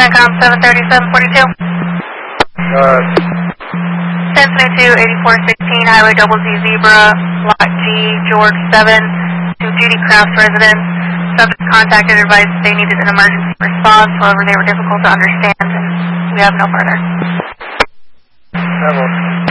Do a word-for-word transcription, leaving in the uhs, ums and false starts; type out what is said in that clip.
CENTCOM seven thirty-seven forty-two. Uh, ten twenty-two eighty-four sixteen, Highway Double Z Zebra, Lot G, George seven, to Judy Kraft's residence. Subject contacted advised they needed an emergency response, however they were difficult to understand, and we have no further. Rebel.